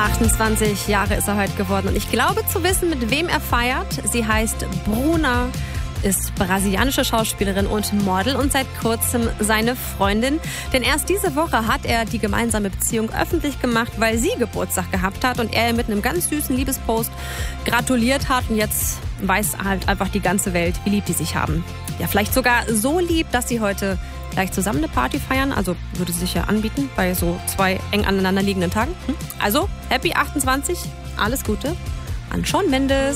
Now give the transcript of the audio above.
28 Jahre ist er heute geworden und ich glaube zu wissen, mit wem er feiert. Sie heißt Bruna, ist brasilianische Schauspielerin und Model und seit kurzem seine Freundin. Denn erst diese Woche hat er die gemeinsame Beziehung öffentlich gemacht, weil sie Geburtstag gehabt hat und er ihr mit einem ganz süßen Liebespost gratuliert hat. Und jetzt weiß halt einfach die ganze Welt, wie lieb die sich haben. Ja, vielleicht sogar so lieb, dass sie heute gleich zusammen eine Party feiern. Also würde sich ja anbieten bei so 2 eng aneinander liegenden Tagen. Also, Happy 28, alles Gute an Shawn Mendes.